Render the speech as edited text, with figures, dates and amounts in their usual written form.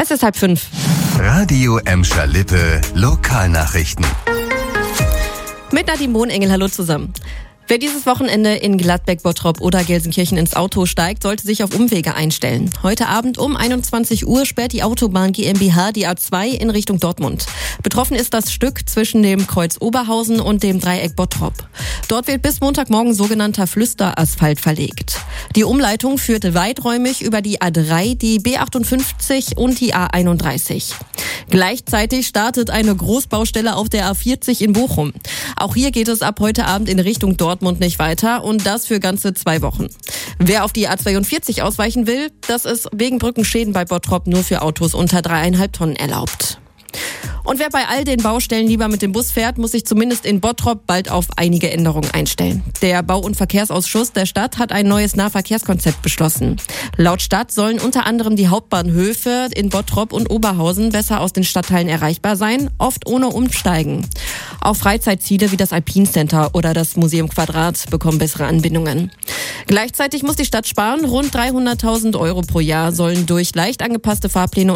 Es ist 4:30. Radio Emscher Lippe, Lokalnachrichten. Mit Nadine Bohnengel, hallo zusammen. Wer dieses Wochenende in Gladbeck, Bottrop oder Gelsenkirchen ins Auto steigt, sollte sich auf Umwege einstellen. Heute Abend um 21 Uhr sperrt die Autobahn GmbH die A2 in Richtung Dortmund. Betroffen ist das Stück zwischen dem Kreuz Oberhausen und dem Dreieck Bottrop. Dort wird bis Montagmorgen sogenannter Flüsterasphalt verlegt. Die Umleitung führt weiträumig über die A3, die B58 und die A31. Gleichzeitig startet eine Großbaustelle auf der A40 in Bochum. Auch hier geht es ab heute Abend in Richtung Dortmund nicht weiter und das für ganze 2 Wochen. Wer auf die A42 ausweichen will, das ist wegen Brückenschäden bei Bottrop nur für Autos unter 3,5 Tonnen erlaubt. Und wer bei all den Baustellen lieber mit dem Bus fährt, muss sich zumindest in Bottrop bald auf einige Änderungen einstellen. Der Bau- und Verkehrsausschuss der Stadt hat ein neues Nahverkehrskonzept beschlossen. Laut Stadt sollen unter anderem die Hauptbahnhöfe in Bottrop und Oberhausen besser aus den Stadtteilen erreichbar sein, oft ohne Umsteigen. Auch Freizeitziele wie das Alpincenter oder das Museum Quadrat bekommen bessere Anbindungen. Gleichzeitig muss die Stadt sparen. Rund 300.000 € pro Jahr sollen durch leicht angepasste Fahrpläne